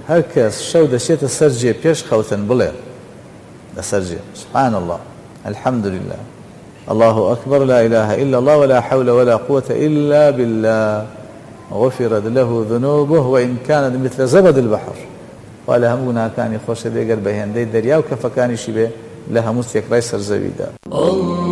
هەر کەس شەو دەچێتە سەر جێ پێش خەوتن بڵێ لەسەر جێ سبحان الله الحمد لله الله أكبر لا إله إلا الله ولا حول ولا قوة إلا بالله غفرت له ذنوبه وإن كانت مثل زبد البحر ولا همنا كان يخش بيقر بهندي دريا وكفكاني شبه لها مستيق ريسر زبيدا